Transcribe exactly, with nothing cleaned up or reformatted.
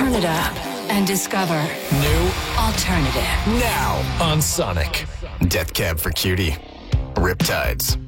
Turn it up and discover New alternative. now on Sonic. Death Cab for Cutie. Riptides.